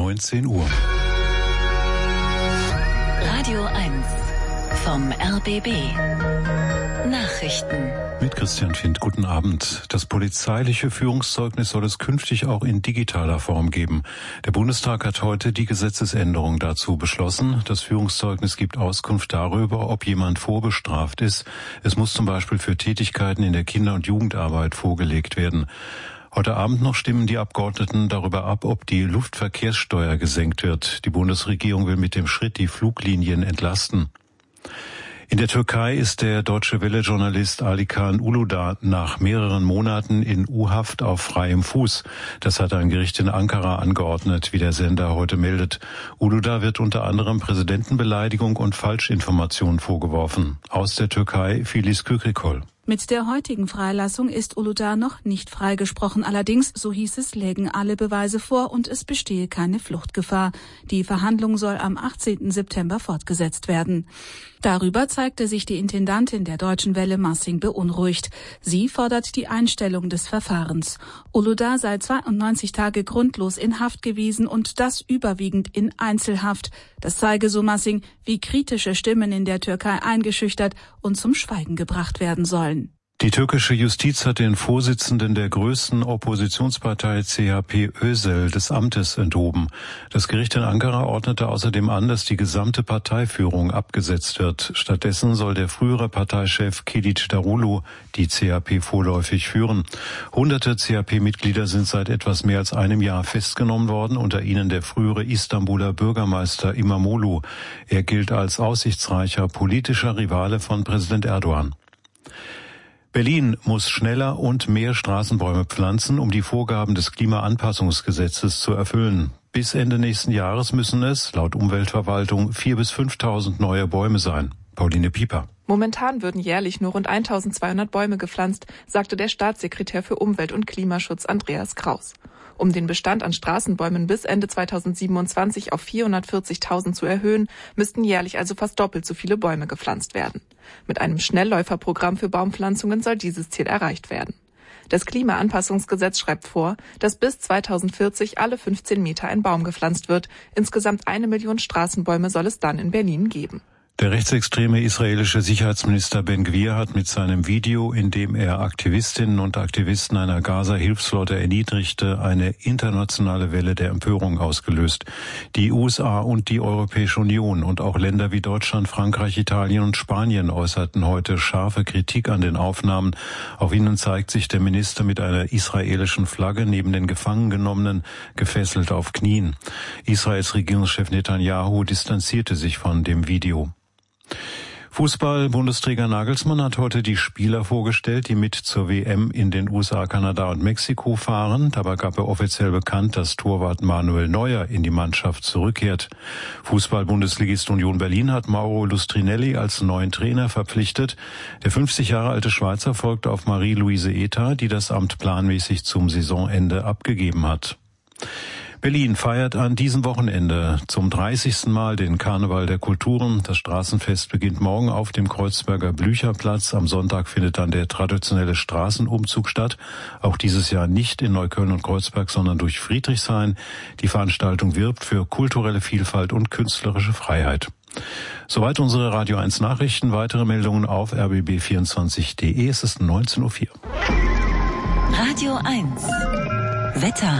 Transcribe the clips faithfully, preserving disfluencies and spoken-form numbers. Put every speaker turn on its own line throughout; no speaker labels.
neunzehn Uhr.
Radio eins vom R B B. Nachrichten.
Mit Christian Findt, guten Abend. Das polizeiliche Führungszeugnis soll es künftig auch in digitaler Form geben. Der Bundestag hat heute die Gesetzesänderung dazu beschlossen. Das Führungszeugnis gibt Auskunft darüber, ob jemand vorbestraft ist. Es muss zum Beispiel für Tätigkeiten in der Kinder- und Jugendarbeit vorgelegt werden. Heute Abend noch stimmen die Abgeordneten darüber ab, ob die Luftverkehrssteuer gesenkt wird. Die Bundesregierung will mit dem Schritt die Fluglinien entlasten. In der Türkei ist der Deutsche Welle-Journalist Alikan Uludağ nach mehreren Monaten in U-Haft auf freiem Fuß. Das hat ein Gericht in Ankara angeordnet, wie der Sender heute meldet. Uludağ wird unter anderem Präsidentenbeleidigung und Falschinformation vorgeworfen. Aus der Türkei Filiz Kükrikol.
Mit der heutigen Freilassung ist Uludağ noch nicht freigesprochen. Allerdings, so hieß es, lägen alle Beweise vor und es bestehe keine Fluchtgefahr. Die Verhandlung soll am achtzehnten September fortgesetzt werden. Darüber zeigte sich die Intendantin der Deutschen Welle Massing beunruhigt. Sie fordert die Einstellung des Verfahrens. Uludağ sei zweiundneunzig Tage grundlos in Haft gewiesen und das überwiegend in Einzelhaft. Das zeige, so Massing, wie kritische Stimmen in der Türkei eingeschüchtert und zum Schweigen gebracht werden sollen.
Die türkische Justiz hat den Vorsitzenden der größten Oppositionspartei C H P Özel des Amtes enthoben. Das Gericht in Ankara ordnete außerdem an, dass die gesamte Parteiführung abgesetzt wird. Stattdessen soll der frühere Parteichef Kılıçdaroğlu die C H P vorläufig führen. Hunderte C H P-Mitglieder sind seit etwas mehr als einem Jahr festgenommen worden, unter ihnen der frühere Istanbuler Bürgermeister İmamoğlu. Er gilt als aussichtsreicher politischer Rivale von Präsident Erdogan. Berlin muss schneller und mehr Straßenbäume pflanzen, um die Vorgaben des Klimaanpassungsgesetzes zu erfüllen. Bis Ende nächsten Jahres müssen es, laut Umweltverwaltung, viertausend bis fünftausend neue Bäume sein. Pauline Pieper.
Momentan würden jährlich nur rund eintausendzweihundert Bäume gepflanzt, sagte der Staatssekretär für Umwelt- und Klimaschutz Andreas Kraus. Um den Bestand an Straßenbäumen bis Ende zweitausendsiebenundzwanzig auf vierhundertvierzigtausend zu erhöhen, müssten jährlich also fast doppelt so viele Bäume gepflanzt werden. Mit einem Schnellläuferprogramm für Baumpflanzungen soll dieses Ziel erreicht werden. Das Klimaanpassungsgesetz schreibt vor, dass bis zweitausendvierzig alle fünfzehn Meter ein Baum gepflanzt wird. Insgesamt eine Million Straßenbäume soll es dann in Berlin geben.
Der rechtsextreme israelische Sicherheitsminister Ben-Gvir hat mit seinem Video, in dem er Aktivistinnen und Aktivisten einer Gaza-Hilfsflotte erniedrigte, eine internationale Welle der Empörung ausgelöst. Die U S A und die Europäische Union und auch Länder wie Deutschland, Frankreich, Italien und Spanien äußerten heute scharfe Kritik an den Aufnahmen. Auf ihnen zeigt sich der Minister mit einer israelischen Flagge neben den Gefangengenommenen gefesselt auf Knien. Israels Regierungschef Netanyahu distanzierte sich von dem Video. Fußball-Bundesträger Nagelsmann hat heute die Spieler vorgestellt, die mit zur W M in den U S A, Kanada und Mexiko fahren. Dabei gab er offiziell bekannt, dass Torwart Manuel Neuer in die Mannschaft zurückkehrt. Fußball-Bundesligist Union Berlin hat Mauro Lustrinelli als neuen Trainer verpflichtet. Der fünfzig Jahre alte Schweizer folgt auf Marie-Louise Ether, die das Amt planmäßig zum Saisonende abgegeben hat. Berlin feiert an diesem Wochenende zum dreißigsten Mal den Karneval der Kulturen. Das Straßenfest beginnt morgen auf dem Kreuzberger Blücherplatz. Am Sonntag findet dann der traditionelle Straßenumzug statt. Auch dieses Jahr nicht in Neukölln und Kreuzberg, sondern durch Friedrichshain. Die Veranstaltung wirbt für kulturelle Vielfalt und künstlerische Freiheit. Soweit unsere Radio eins Nachrichten. Weitere Meldungen auf r b b vierundzwanzig punkt d e. Es ist neunzehn Uhr vier.
Radio eins. Wetter.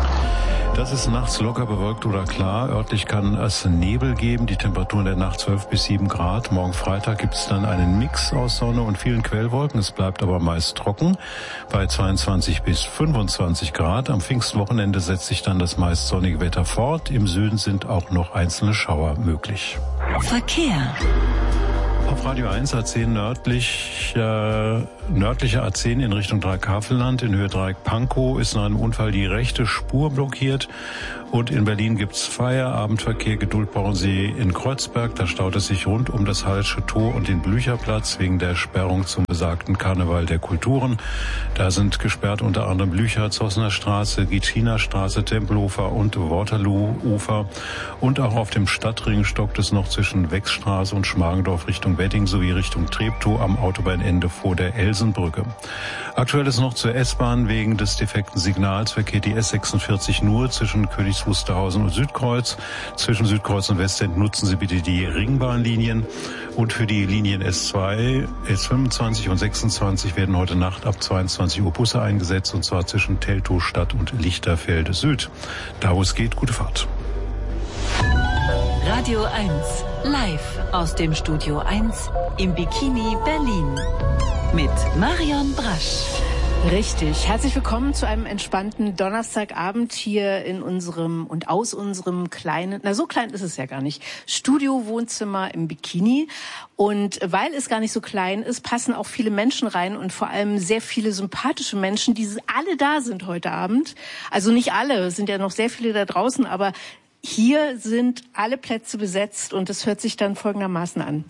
Das ist nachts locker bewölkt oder klar. Örtlich kann es Nebel geben. Die Temperaturen der Nacht zwölf bis sieben Grad. Morgen Freitag gibt es dann einen Mix aus Sonne und vielen Quellwolken. Es bleibt aber meist trocken bei zweiundzwanzig bis fünfundzwanzig Grad. Am Pfingstwochenende setzt sich dann das meist sonnige Wetter fort. Im Süden sind auch noch einzelne Schauer möglich.
Verkehr.
Auf Radio eins A zehn nördlich, äh, nördliche A zehn in Richtung Dreieckhavelland. In Höhe Dreieck-Pankow ist nach einem Unfall die rechte Spur blockiert. Und in Berlin gibt's Feierabendverkehr. Geduld brauchen Sie in Kreuzberg. Da staut es sich rund um das Hallsche Tor und den Blücherplatz wegen der Sperrung zum besagten Karneval der Kulturen. Da sind gesperrt unter anderem Blücher, Zossener Straße, Gitschiner Straße, Tempelhofer und Waterloo-Ufer. Und auch auf dem Stadtring stockt es noch zwischen Wechsstraße und Schmargendorf Richtung Wedding sowie Richtung Treptow am Autobahnende vor der Elsenbrücke. Aktuell ist noch zur S-Bahn wegen des defekten Signals verkehrt die S sechsundvierzig nur zwischen Königs Wusterhausen und Südkreuz. Zwischen Südkreuz und Westend nutzen Sie bitte die Ringbahnlinien. Und für die Linien S zwei, S fünfundzwanzig und sechsundzwanzig werden heute Nacht ab zweiundzwanzig Uhr Busse eingesetzt, und zwar zwischen Teltow Stadt und Lichterfelde Süd. Da wo es geht, gute Fahrt.
Radio eins, live aus dem Studio eins im Bikini Berlin mit Marion Brasch.
Richtig. Herzlich willkommen zu einem entspannten Donnerstagabend hier in unserem und aus unserem kleinen, na so klein ist es ja gar nicht, Studio-Wohnzimmer im Bikini. Und weil es gar nicht so klein ist, passen auch viele Menschen rein und vor allem sehr viele sympathische Menschen, die alle da sind heute Abend. Also nicht alle, es sind ja noch sehr viele da draußen, aber hier sind alle Plätze besetzt und es hört sich dann folgendermaßen an.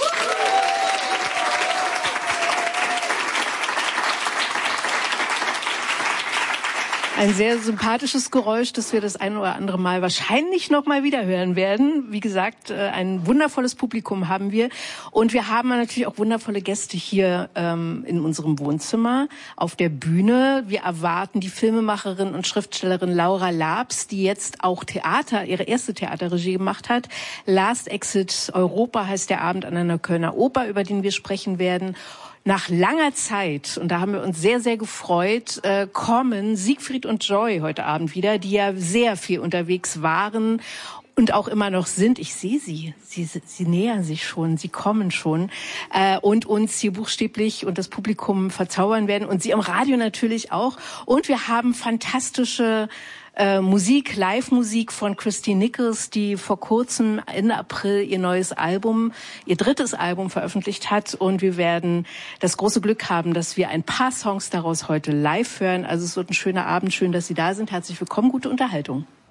Ein sehr sympathisches Geräusch, das wir das ein oder andere Mal wahrscheinlich noch mal wieder hören werden. Wie gesagt, ein wundervolles Publikum haben wir. Und wir haben natürlich auch wundervolle Gäste hier ähm, in unserem Wohnzimmer auf der Bühne. Wir erwarten die Filmemacherin und Schriftstellerin Laura Labs, die jetzt auch Theater, ihre erste Theaterregie gemacht hat. Last Exit Europa heißt der Abend an einer Kölner Oper, über den wir sprechen werden. Nach langer Zeit, und da haben wir uns sehr, sehr gefreut, äh, kommen Siegfried und Joy heute Abend wieder, die ja sehr viel unterwegs waren und auch immer noch sind. Ich sehe sie. Sie, sie nähern sich schon, sie kommen schon äh, und uns hier buchstäblich und das Publikum verzaubern werden und sie am Radio natürlich auch. Und wir haben fantastische Äh, Musik, Live-Musik von Christine Nichols, die vor kurzem Ende April ihr neues Album, ihr drittes Album veröffentlicht hat. Und wir werden das große Glück haben, dass wir ein paar Songs daraus heute live hören. Also es wird ein schöner Abend. Schön, dass Sie da sind. Herzlich willkommen. Gute Unterhaltung.